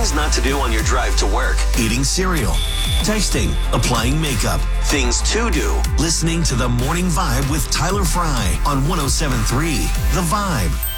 Things not to do on your drive to work. Eating cereal, texting, applying makeup. Things to do. Listening to The Morning Vibe with Tyler Fry on 107.3 The Vibe.